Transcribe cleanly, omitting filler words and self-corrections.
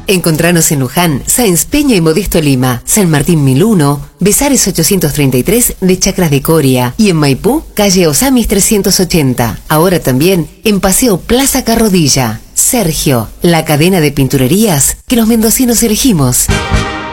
Encontranos en Luján, Sáenz Peña y Modesto Lima, San Martín 1001, Besares 833 de Chacras de Coria y en Maipú, calle Osamis 380. Ahora también en Paseo Plaza Carrodilla. Sergio, la cadena de pinturerías que los mendocinos elegimos.